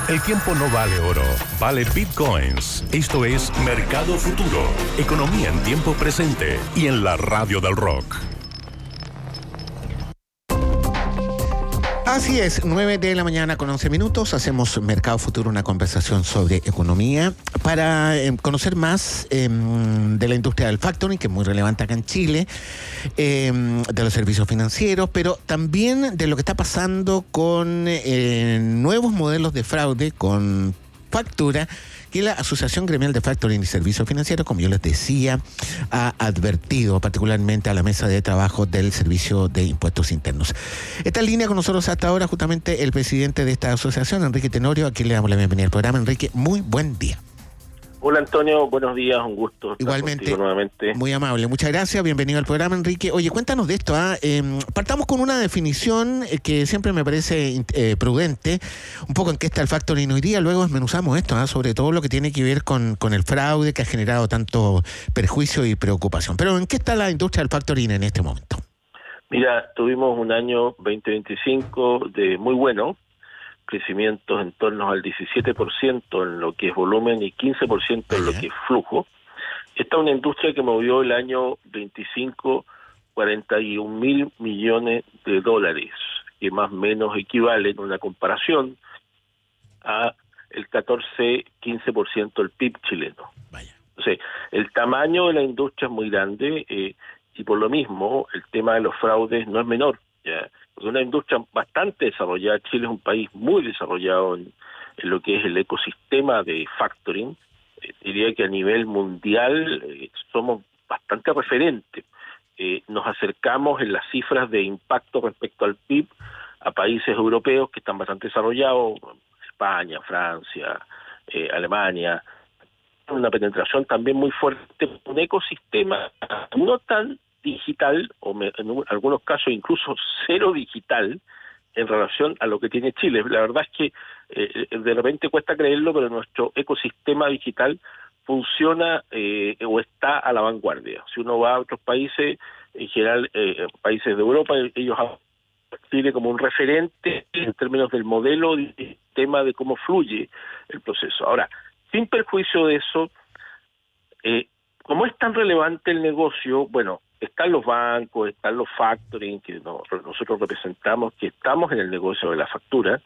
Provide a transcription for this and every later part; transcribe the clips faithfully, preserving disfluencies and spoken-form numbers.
El tiempo no vale oro, vale bitcoins. Esto es Mercado Futuro, economía en tiempo presente y en la radio del rock. Así es, nueve de la mañana con once minutos, hacemos Mercado Futuro, una conversación sobre economía para eh, conocer más eh, de la industria del factoring, que es muy relevante acá en Chile, eh, de los servicios financieros, pero también de lo que está pasando con eh, nuevos modelos de fraude, con factura, que la Asociación Gremial de Factoring y Servicios Financieros, como yo les decía, ha advertido particularmente a la mesa de trabajo del Servicio de Impuestos Internos. Está en línea con nosotros hasta ahora justamente el presidente de esta asociación, Enrique Tenorio, a quien le damos la bienvenida al programa. Enrique, muy buen día. Hola Antonio, buenos días, un gusto estar Igualmente, nuevamente. Muy amable, muchas gracias, bienvenido al programa, Enrique. Oye, cuéntanos de esto, ¿ah? Eh, partamos con una definición eh, que siempre me parece eh, prudente, un poco en qué está el factoring hoy día, luego desmenuzamos esto, ¿ah? Sobre todo lo que tiene que ver con, con el fraude que ha generado tanto perjuicio y preocupación. Pero ¿en qué está la industria del factoring en este momento? Mira, tuvimos un año veinte veinticinco de muy bueno, crecimientos en torno al diecisiete por ciento en lo que es volumen y quince por ciento en lo que es flujo. Esta es una industria que movió el año veinticinco cuarenta y un mil millones de dólares, que más o menos equivale en una comparación a el catorce quince por ciento del P I B chileno. Vaya. Entonces, el tamaño de la industria es muy grande eh, y por lo mismo el tema de los fraudes no es menor. ¿Ya? Es una industria bastante desarrollada. Chile es un país muy desarrollado en, en lo que es el ecosistema de factoring. Eh, diría que a nivel mundial eh, somos bastante referentes. Eh, nos acercamos en las cifras de impacto respecto al P I B a países europeos que están bastante desarrollados, España, Francia, eh, Alemania. Una penetración también muy fuerte, un ecosistema no tan digital, o me, en algunos casos incluso cero digital, en relación a lo que tiene Chile. La verdad es que eh, de repente cuesta creerlo, pero nuestro ecosistema digital funciona eh, o está a la vanguardia. Si uno va a otros países, en general eh, países de Europa, ellos hablan de Chile como un referente en términos del modelo del sistema de cómo fluye el proceso. Ahora, sin perjuicio de eso, eh, como es tan relevante el negocio, bueno, están los bancos, están los factoring, que no, nosotros representamos, que estamos en el negocio de la factura,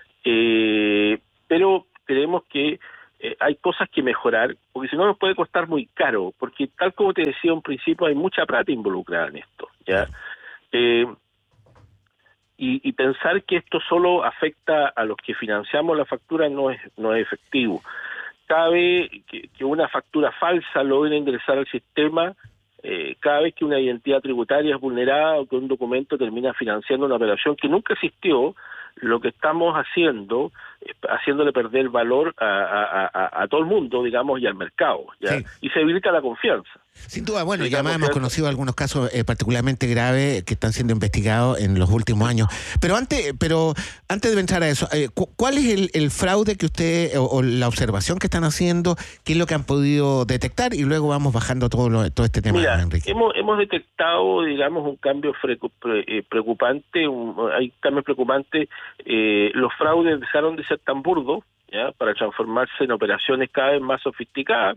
eh, pero creemos que eh, hay cosas que mejorar, porque si no nos puede costar muy caro, porque tal como te decía en principio, hay mucha plata involucrada en esto, ¿ya? Eh, y, y pensar que esto solo afecta a los que financiamos la factura no es, no es efectivo. Cabe que, que una factura falsa logre ingresar al sistema. Eh, cada vez que una identidad tributaria es vulnerada o que un documento termina financiando una operación que nunca existió, lo que estamos haciendo es haciéndole perder valor a, a, a, a todo el mundo, digamos, y al mercado, ¿ya? Sí. Y se debilita la confianza. Sin duda, bueno, y además hemos conocido algunos casos eh, particularmente graves que están siendo investigados en los últimos años. Pero antes pero antes de entrar a eso, eh, ¿cuál es el, el fraude que usted, o, o la observación que están haciendo, qué es lo que han podido detectar? Y luego vamos bajando todo, lo, todo este tema. Mira, Enrique. Hemos, hemos detectado, digamos, un cambio frecu, pre, eh, preocupante, un, hay cambios preocupantes. Eh, los fraudes dejaron de ser tan burdos, ¿ya?, para transformarse en operaciones cada vez más sofisticadas.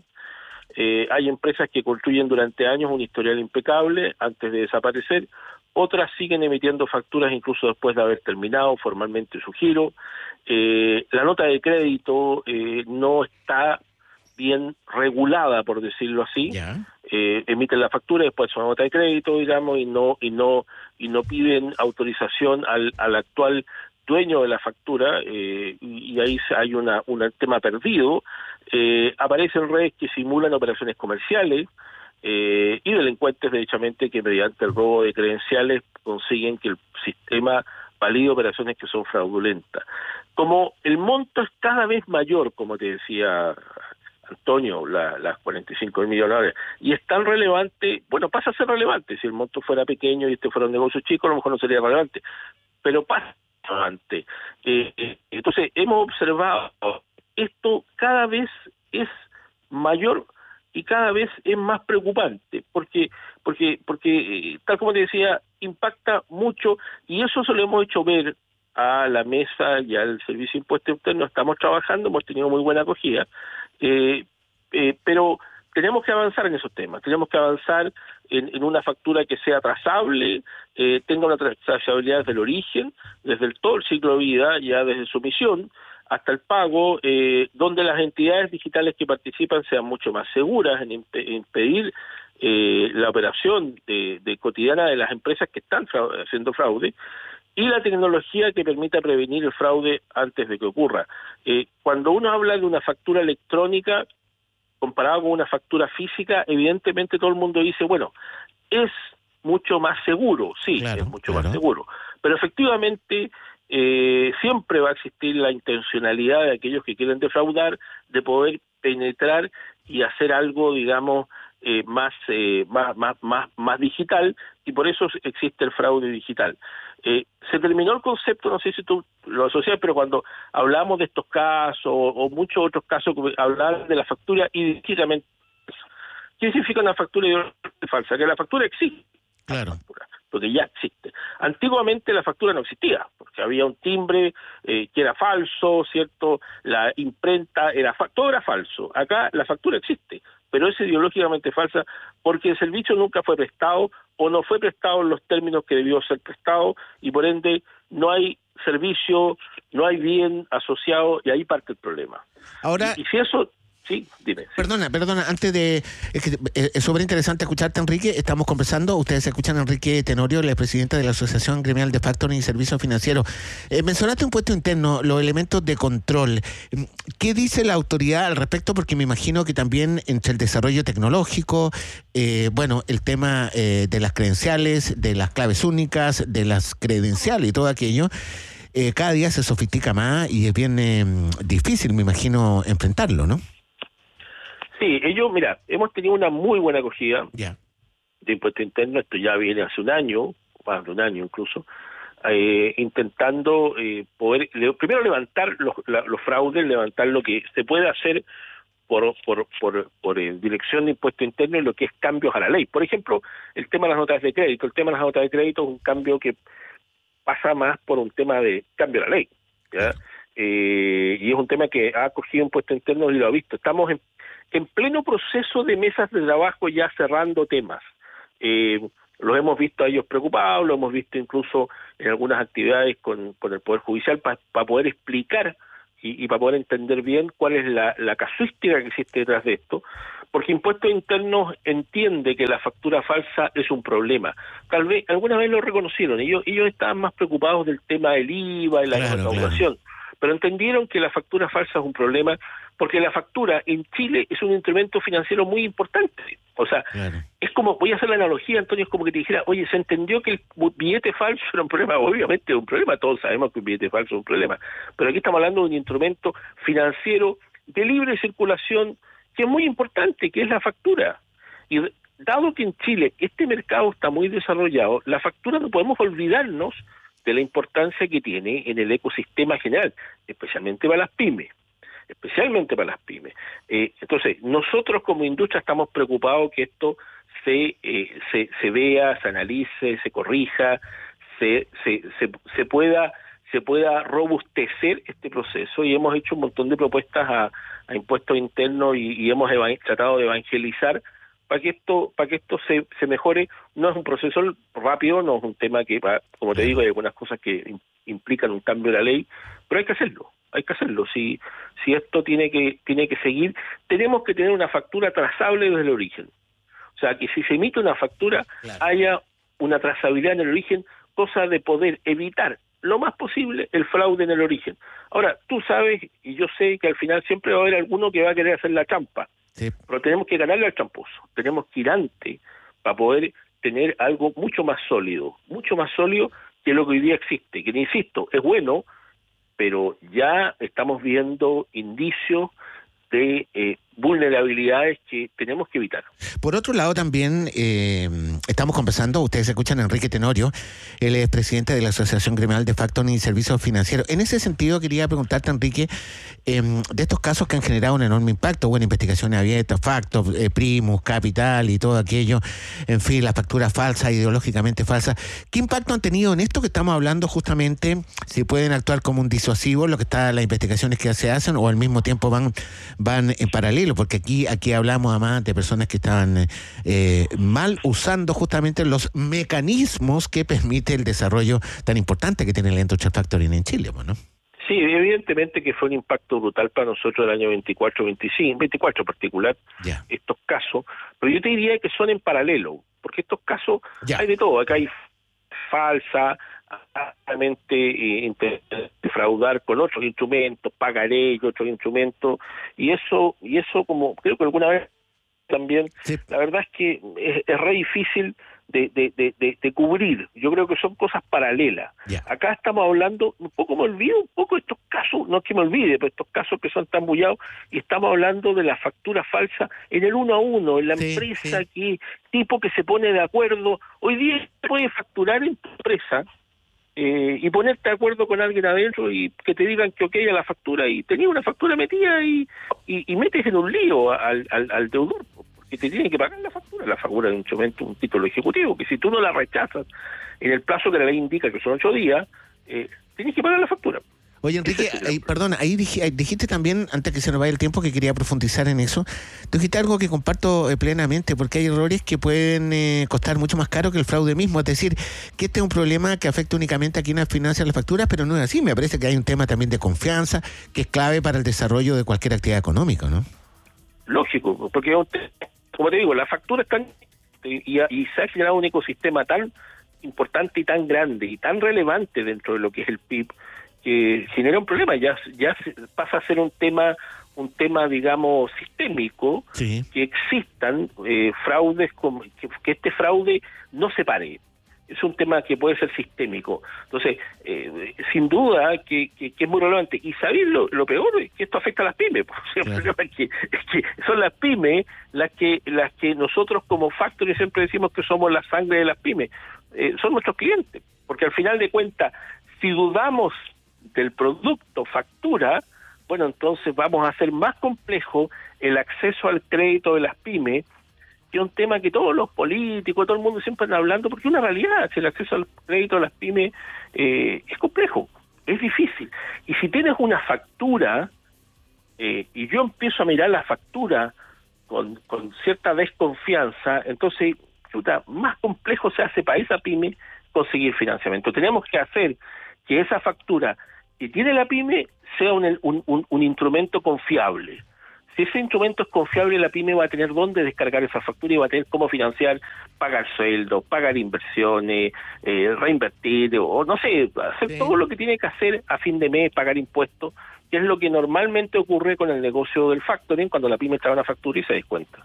Eh, hay empresas que construyen durante años un historial impecable antes de desaparecer, otras siguen emitiendo facturas incluso después de haber terminado formalmente su giro. Eh, la nota de crédito eh, no está bien regulada, por decirlo así. Yeah. Eh, emiten la factura, después su nota de crédito, digamos, y no y no y no piden autorización al, al actual dueño de la factura, eh, y, y ahí hay una un tema perdido. Eh, aparecen redes que simulan operaciones comerciales eh, y delincuentes, derechamente, que mediante el robo de credenciales consiguen que el sistema valide operaciones que son fraudulentas. Como el monto es cada vez mayor, como te decía Antonio, la, las cuarenta y cinco mil millones de dólares, y es tan relevante, bueno, pasa a ser relevante. Si el monto fuera pequeño y este fuera un negocio chico, a lo mejor no sería relevante, pero pasa relevante. Eh, eh, entonces, hemos observado esto cada vez es mayor y cada vez es más preocupante, porque porque porque eh, tal como te decía, impacta mucho, y eso se lo hemos hecho ver a la mesa y al Servicio de Impuestos Internos. Estamos trabajando, hemos tenido muy buena acogida, eh, eh, pero tenemos que avanzar en esos temas, tenemos que avanzar en, en una factura que sea trazable, eh, tenga una trazabilidad desde el origen, desde el, todo el ciclo de vida, ya desde su emisión hasta el pago, eh, donde las entidades digitales que participan sean mucho más seguras en imp- impedir eh, la operación de, de cotidiana de las empresas que están fraude, haciendo fraude, y la tecnología que permita prevenir el fraude antes de que ocurra. Eh, cuando uno habla de una factura electrónica comparado con una factura física, evidentemente todo el mundo dice, bueno, es mucho más seguro, sí, Claro, es mucho claro. más seguro, pero efectivamente eh, siempre va a existir la intencionalidad de aquellos que quieren defraudar de poder penetrar y hacer algo, digamos, eh, más, eh, más, más, más, más digital, y por eso existe el fraude digital. Eh, se terminó el concepto, no sé si tú lo asocias, pero cuando hablamos de estos casos o, o muchos otros casos, hablar de la factura ideológicamente falsa. ¿Qué significa una factura ideológicamente falsa? Que la factura existe, Claro. la factura, porque ya existe. Antiguamente la factura no existía, porque había un timbre eh, que era falso, ¿cierto? La imprenta era fa- todo era falso. Acá la factura existe, pero es ideológicamente falsa porque el servicio nunca fue prestado o no fue prestado en los términos que debió ser prestado, y por ende no hay servicio, no hay bien asociado, y ahí parte el problema. Ahora, y, y si eso... Sí, dime. Sí. Perdona, perdona, antes de... Es que eh, es súper interesante escucharte, Enrique. Estamos conversando, ustedes escuchan a Enrique Tenorio, el presidente de la Asociación Gremial de Factoring y Servicios Financieros. Eh, mencionaste impuesto interno, los elementos de control. ¿Qué dice la autoridad al respecto? Porque me imagino que también entre el desarrollo tecnológico, eh, bueno, el tema eh, de las credenciales, de las claves únicas, de las credenciales y todo aquello, eh, cada día se sofistica más y es bien eh, difícil, me imagino, enfrentarlo, ¿no? Sí, ellos, mira, hemos tenido una muy buena acogida Ya. de impuesto interno, esto ya viene hace un año, más de un año incluso, eh, intentando eh, poder, le, primero levantar los, la, los fraudes, levantar lo que se puede hacer por por por, por eh, dirección de impuesto interno y lo que es cambios a la ley. Por ejemplo, el tema de las notas de crédito. El tema de las notas de crédito es un cambio que pasa más por un tema de cambio a la ley, ¿ya? Eh, y es un tema que ha acogido impuesto interno y lo ha visto. Estamos en en pleno proceso de mesas de trabajo ya cerrando temas. Eh, los hemos visto a ellos preocupados, lo hemos visto incluso en algunas actividades con, con el Poder Judicial para pa poder explicar y, y para poder entender bien cuál es la, la casuística que existe detrás de esto, porque Impuestos Internos entiende que la factura falsa es un problema. Tal vez, alguna vez lo reconocieron, ellos, ellos estaban más preocupados del tema del I V A y la Claro, recaudación, claro. Pero entendieron que la factura falsa es un problema porque la factura en Chile es un instrumento financiero muy importante. O sea, claro. Es como, voy a hacer la analogía, Antonio, es como que te dijera, oye, se entendió que el billete falso era un problema, obviamente es un problema, todos sabemos que el billete falso es un problema, pero aquí estamos hablando de un instrumento financiero de libre circulación que es muy importante, que es la factura. Y dado que en Chile este mercado está muy desarrollado, la factura no podemos olvidarnos de la importancia que tiene en el ecosistema general, especialmente para las pymes. especialmente para las pymes. Eh, entonces, nosotros como industria estamos preocupados que esto se eh, se, se vea, se analice, se corrija, se se, se se pueda se pueda robustecer este proceso, y hemos hecho un montón de propuestas a, a impuestos internos y, y hemos tratado de evangelizar para que esto para que esto se, se mejore. No es un proceso rápido, no es un tema que, como te digo, hay algunas cosas que implican un cambio de la ley, pero hay que hacerlo. Hay que hacerlo. Si si esto tiene que tiene que seguir, tenemos que tener una factura trazable desde el origen. O sea, que si se emite una factura, claro, haya una trazabilidad en el origen, cosa de poder evitar lo más posible el fraude en el origen. Ahora, tú sabes, y yo sé que al final siempre va a haber alguno que va a querer hacer la trampa, sí, pero tenemos que ganarle al tramposo. Tenemos que ir antes para poder tener algo mucho más sólido, mucho más sólido que lo que hoy día existe, que, insisto, es bueno, pero ya estamos viendo indicios de eh, vulnerabilidades que tenemos que evitar. Por otro lado, también eh, estamos conversando, ustedes escuchan a Enrique Tenorio, él es presidente de la Asociación Gremial de Factoring y Servicios Financieros. En ese sentido, quería preguntarte, Enrique, eh, de estos casos que han generado un enorme impacto, bueno, investigaciones abiertas, Factor, eh, Primus, Capital y todo aquello, en fin, las facturas falsas, ideológicamente falsas. ¿Qué impacto han tenido en esto que estamos hablando justamente? Si pueden actuar como un disuasivo, lo que está, las investigaciones que se hacen, o al mismo tiempo van, van en paralelo. Porque aquí aquí hablamos además de personas que estaban eh, mal usando justamente los mecanismos que permite el desarrollo tan importante que tiene el Industrial Factoring en Chile, ¿no? Sí, evidentemente que fue un impacto brutal para nosotros el año veinticuatro, veinticinco, veinticuatro en particular, yeah. estos casos, pero yo te diría que son en paralelo, porque estos casos yeah. hay de todo, acá hay falsa, realmente eh, defraudar con otros instrumentos, pagaré y otros instrumentos, y eso, y eso como creo que alguna vez también, sí. la verdad es que es, es re difícil de, de, de, de, de cubrir. Yo creo que son cosas paralelas. Yeah. Acá estamos hablando, un poco me olvido un poco de estos casos, no es que me olvide, pero estos casos que son tan bullados, y estamos hablando de la factura falsa en el uno a uno, en la sí, empresa, sí. que tipo que se pone de acuerdo. Hoy día puede facturar en tu empresa Eh, y ponerte de acuerdo con alguien adentro y que te digan que ok a la factura, y tenías una factura metida y, y, y metes en un lío al, al, al deudor, porque te tienen que pagar la factura. La factura de un instrumento, un título ejecutivo, que si tú no la rechazas en el plazo que la ley indica, que son ocho días, eh, tienes que pagar la factura. Oye, Enrique, ahí, perdona, ahí dijiste también, antes que se nos vaya el tiempo, que quería profundizar en eso, tú dijiste algo que comparto eh, plenamente, porque hay errores que pueden eh, costar mucho más caro que el fraude mismo, es decir, que este es un problema que afecta únicamente a quienes financian las facturas, pero no es así. Me parece que hay un tema también de confianza que es clave para el desarrollo de cualquier actividad económica, ¿no? Lógico, porque como te digo, las facturas están y, y se ha generado un ecosistema tan importante y tan grande y tan relevante dentro de lo que es el P I B, que genera un problema, ya ya pasa a ser un tema un tema digamos sistémico, sí. que existan eh, fraudes, como, que, que este fraude no se pare. Es un tema que puede ser sistémico. Entonces, eh, sin duda que, que, que es muy relevante. Y ¿sabéis lo, lo peor? Es que esto afecta a las pymes. O sea, claro. El problema es que, es que son las pymes las que las que nosotros como Factory siempre decimos que somos la sangre de las pymes. Eh, son nuestros clientes. Porque al final de cuentas, si dudamos del producto factura, bueno, entonces vamos a hacer más complejo el acceso al crédito de las pymes, que es un tema que todos los políticos, todo el mundo siempre están hablando, porque es una realidad. Si el acceso al crédito de las pymes eh, es complejo, es difícil. Y si tienes una factura, eh, y yo empiezo a mirar la factura con, con cierta desconfianza, entonces chuta, más complejo se hace para esa pyme conseguir financiamiento. Tenemos que hacer que esa factura que tiene la pyme sea un, un, un, un instrumento confiable. Si ese instrumento es confiable, la pyme va a tener dónde descargar esa factura y va a tener cómo financiar, pagar sueldos, pagar inversiones, eh, reinvertir, o, o no sé, hacer sí. todo lo que tiene que hacer a fin de mes, pagar impuestos, que es lo que normalmente ocurre con el negocio del factoring cuando la pyme trae una factura y se descuenta.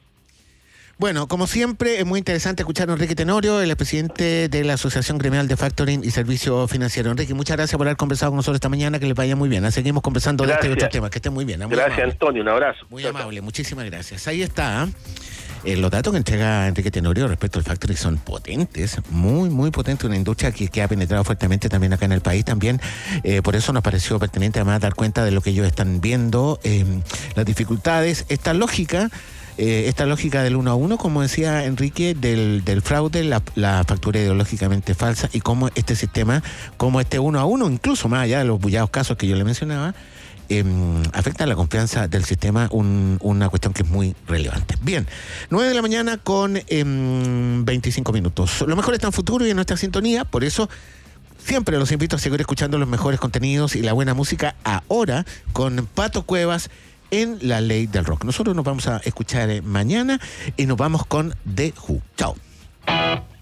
Bueno, como siempre, es muy interesante escuchar a Enrique Tenorio, el presidente de la Asociación Gremial de Factoring y Servicios Financieros. Enrique, muchas gracias por haber conversado con nosotros esta mañana, que les vaya muy bien. Seguimos conversando gracias. de este otro tema, que esté muy bien. Muy gracias, amable. Antonio, un abrazo. Muy chao, amable, chao. Muchísimas gracias. Ahí está. Eh, los datos que entrega Enrique Tenorio respecto al factoring son potentes, muy, muy potentes, una industria que, que ha penetrado fuertemente también acá en el país también. Eh, por eso nos pareció pertinente además dar cuenta de lo que ellos están viendo, eh, las dificultades, esta lógica. Eh, esta lógica del uno a uno, como decía Enrique, del, del fraude, la, la factura ideológicamente falsa, y cómo este sistema, como este uno a uno, incluso más allá de los bullados casos que yo le mencionaba, eh, afecta a la confianza del sistema, un, una cuestión que es muy relevante. Bien, nueve de la mañana con eh, veinticinco minutos. Lo mejor está en futuro y en nuestra sintonía, por eso siempre los invito a seguir escuchando los mejores contenidos y la buena música ahora con Pato Cuevas en La Ley del Rock. Nosotros nos vamos a escuchar mañana y nos vamos con The Who. Chao.